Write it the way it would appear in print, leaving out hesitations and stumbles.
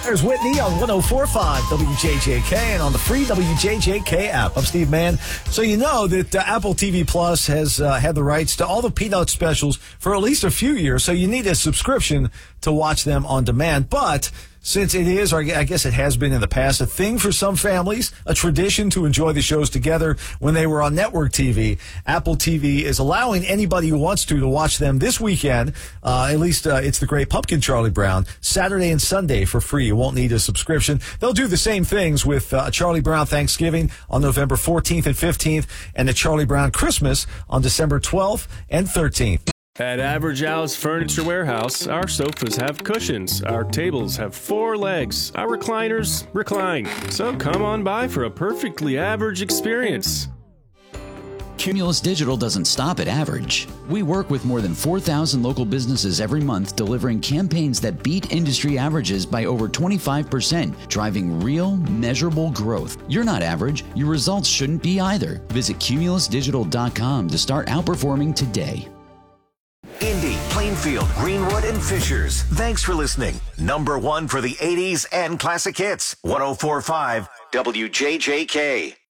There's Whitney on 104.5 WJJK and on the free WJJK app. I'm Steve Mann. So you know that Apple TV Plus has had the rights to all the Peanut specials for at least a few years, so you need a subscription to watch them on demand. But since it is, or I guess it has been in the past, a thing for some families, a tradition to enjoy the shows together when they were on network TV, Apple TV is allowing anybody who wants to watch them this weekend. At least it's The Great Pumpkin, Charlie Brown, Saturday and Sunday for free. You won't need a subscription. They'll do the same things with Charlie Brown Thanksgiving on November 14th and 15th and the Charlie Brown Christmas on December 12th and 13th. At Average Alice Furniture Warehouse, our sofas have cushions, our tables have 4 legs, our recliners recline. So come on by for a perfectly average experience. Cumulus Digital doesn't stop at average. We work with more than 4,000 local businesses every month, delivering campaigns that beat industry averages by over 25%, driving real, measurable growth. You're not average. Your results shouldn't be either. Visit cumulusdigital.com to start outperforming today. Indy, Plainfield, Greenwood, and Fishers. Thanks for listening. Number 1 for the 80s and classic hits. 104.5 WJJK.